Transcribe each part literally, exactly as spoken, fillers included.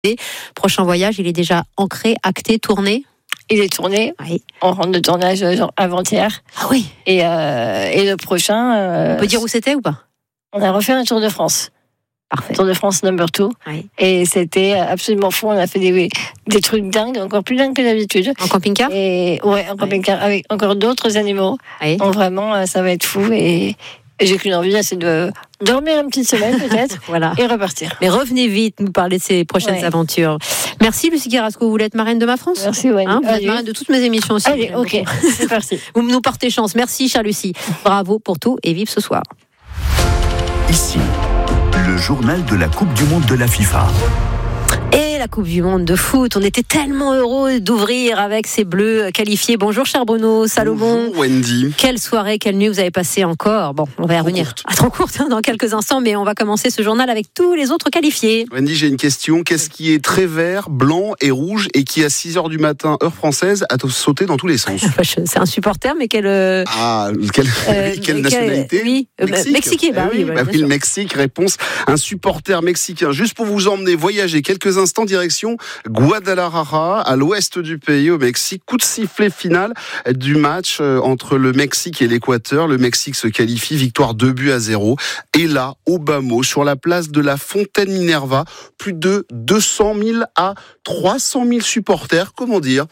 Prochain voyage, il est déjà ancré, acté, tourné? Il est tourné. Oui. On rentre de tournage genre avant-hier. Ah oui. Et, euh, et le prochain. Euh, On peut dire où c'était ou pas? On a refait un Tour de France. Parfait. Tour de France number two. Oui. Et c'était absolument fou. On a fait des, des trucs dingues, encore plus dingues que d'habitude. En camping-car? Et ouais, en camping-car oui. Avec encore d'autres animaux. Oui. Donc vraiment, ça va être fou. Et, et j'ai qu'une envie, c'est de dormir une petite semaine peut-être. Voilà. Et repartir. Mais revenez vite nous parler de ces prochaines ouais. aventures. Merci Lucie Carrasco, vous voulez être marraine de Ma France? Merci, ouais. Hein, vous êtes marraine de toutes mes émissions aussi. Allez, ok, c'est parti. Vous nous portez chance. Merci chère Lucie. Bravo pour tout et vive ce soir. Ici, le journal de la Coupe du Monde de la FIFA. Et la Coupe du Monde de foot, on était tellement heureux d'ouvrir avec ces Bleus qualifiés. Bonjour cher Bruno Salomon. Bonjour Wendy. Quelle soirée, quelle nuit vous avez passé encore. Bon, on va y revenir à trop courte hein, dans quelques instants, mais on va commencer ce journal avec tous les autres qualifiés. Wendy, j'ai une question. Qu'est-ce qui est très vert, blanc et rouge et qui à six heures du matin, heure française, a sauté dans tous les sens? C'est un supporter, mais quelle... Euh, ah, quelle, euh, quelle nationalité? Oui, euh, Mexique. Mexique. Bah, eh oui, oui, bah, bah, oui le Mexique, réponse, un supporter mexicain. Juste pour vous emmener voyager quelques instants, direction Guadalajara, à l'ouest du pays, au Mexique. Coup de sifflet final du match entre le Mexique et l'Équateur. Le Mexique se qualifie, victoire deux buts à zéro. Et là, au bas mot, sur la place de la Fontaine Minerva, plus de deux cent mille à trois cent mille supporters. Comment dire?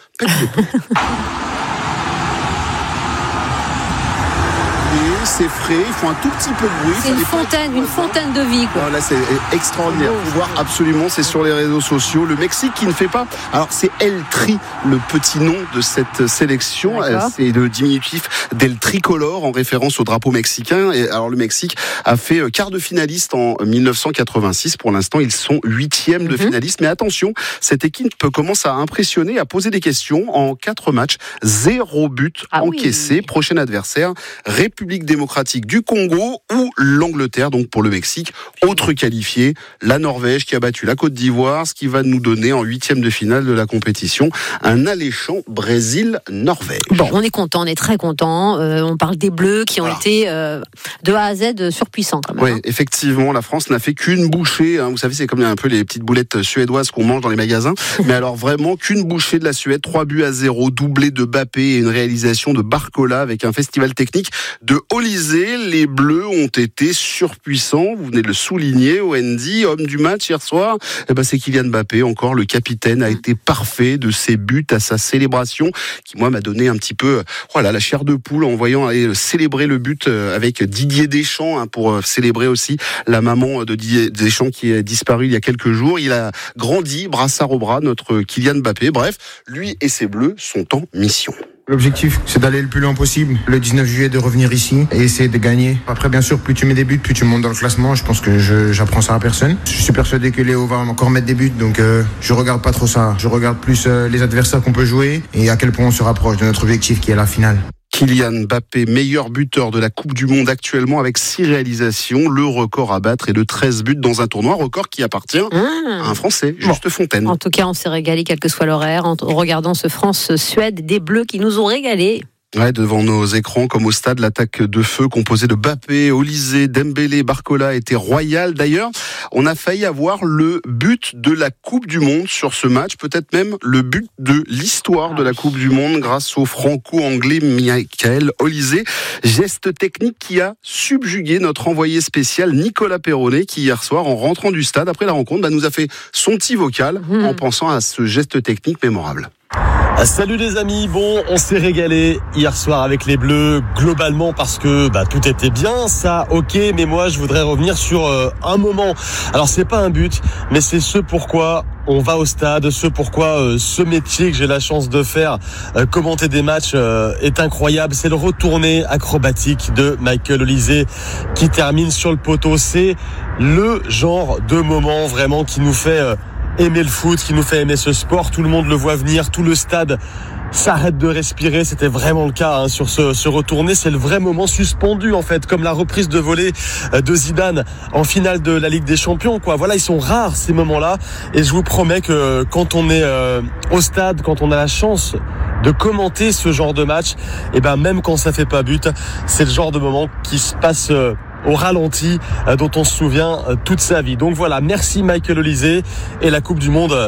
C'est frais, ils font un tout petit peu de bruit. C'est une fontaine, une fontaine de vie, quoi. Voilà, c'est extraordinaire. Faut voir absolument, c'est sur les réseaux sociaux. Le Mexique qui ne fait pas. Alors, c'est El Tri, le petit nom de cette sélection. D'accord. C'est le diminutif d'El Tricolore, en référence au drapeau mexicain. Et alors, le Mexique a fait quart de finaliste en dix-neuf cent quatre-vingt-six. Pour l'instant, ils sont huitièmes de mm-hmm. finaliste. Mais attention, cette équipe commence à impressionner, à poser des questions. En quatre matchs, zéro but ah encaissé. Oui. Prochain adversaire, République démocratique du Congo ou l'Angleterre, donc pour le Mexique. Autre qualifié, la Norvège qui a battu la Côte d'Ivoire, ce qui va nous donner en huitième de finale de la compétition un alléchant Brésil-Norvège. Bon, on est content, on est très content. Euh, on parle des Bleus qui ont voilà. été euh, de A à Z surpuissants quand même. Oui, hein. Effectivement, la France n'a fait qu'une bouchée. Hein. Vous savez, c'est comme un peu les petites boulettes suédoises qu'on mange dans les magasins. Mais alors vraiment qu'une bouchée de la Suède, trois buts à zéro, doublé de Mbappé et une réalisation de Barcola avec un festival technique de Olysée. Les Bleus ont été surpuissants, vous venez de le souligner, Wendy, homme du match hier soir, eh ben c'est Kylian Mbappé, encore le capitaine, a été parfait de ses buts à sa célébration, qui moi m'a donné un petit peu voilà, la chair de poule en voyant aller célébrer le but avec Didier Deschamps, hein, pour célébrer aussi la maman de Didier Deschamps qui est disparue il y a quelques jours. Il a grandi, brassard au bras, notre Kylian Mbappé. Bref, lui et ses Bleus sont en mission. L'objectif, c'est d'aller le plus loin possible. Le dix-neuf juillet, de revenir ici et essayer de gagner. Après, bien sûr, plus tu mets des buts, plus tu montes dans le classement. Je pense que je, j'apprends ça à personne. Je suis persuadé que Léo va encore mettre des buts, donc euh, je regarde pas trop ça. Je regarde plus euh, les adversaires qu'on peut jouer et à quel point on se rapproche de notre objectif qui est la finale. Kylian Mbappé, meilleur buteur de la Coupe du Monde actuellement avec six réalisations. Le record à battre est de treize buts dans un tournoi, record qui appartient mmh. à un Français, Juste bon. Fontaine. En tout cas, on s'est régalé, quel que soit l'horaire, en regardant ce France-Suède, des Bleus qui nous ont régalé. Ouais, devant nos écrans, comme au stade, l'attaque de feu composée de Mbappé, Olysée, Dembélé, Barcola était royale. D'ailleurs, on a failli avoir le but de la Coupe du Monde sur ce match, peut-être même le but de l'histoire de la Coupe du Monde grâce au franco-anglais Michael Olysée. Geste technique qui a subjugué notre envoyé spécial Nicolas Perronnet qui hier soir, en rentrant du stade après la rencontre, bah, nous a fait son petit vocal mmh. en pensant à ce geste technique mémorable. Salut les amis, bon on s'est régalé hier soir avec les Bleus globalement parce que bah, tout était bien, ça ok, mais moi je voudrais revenir sur euh, un moment. Alors c'est pas un but, mais c'est ce pourquoi on va au stade, ce pourquoi euh, ce métier que j'ai la chance de faire, euh, commenter des matchs euh, est incroyable. C'est le retourné acrobatique de Michael Olysée qui termine sur le poteau. C'est le genre de moment vraiment qui nous fait... Euh, aimer le foot, qui nous fait aimer ce sport. Tout le monde le voit venir, tout le stade s'arrête de respirer. C'était vraiment le cas hein, sur ce, ce retourné. C'est le vrai moment suspendu en fait, comme la reprise de volée de Zidane en finale de la Ligue des Champions. Quoi. Voilà, ils sont rares ces moments-là. Et je vous promets que quand on est euh, au stade, quand on a la chance de commenter ce genre de match, et ben même quand ça fait pas but, c'est le genre de moment qui se passe euh, au ralenti dont on se souvient toute sa vie. Donc voilà, merci Michael Olise et la Coupe du Monde